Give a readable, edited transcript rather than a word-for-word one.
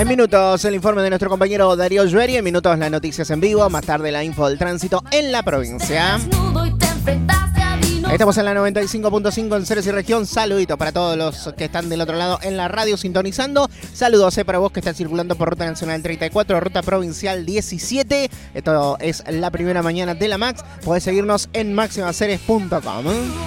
En minutos el informe de nuestro compañero Darío Llueri, en minutos las noticias en vivo, más tarde la info del tránsito en la provincia. Estamos en la 95.5 en Ceres y Región. Saludito para todos los que están del otro lado en la radio sintonizando. Saludos para vos que estás circulando por Ruta Nacional 34, Ruta Provincial 17. Esto es la primera mañana de la Max. Podés seguirnos en maximaceres.com.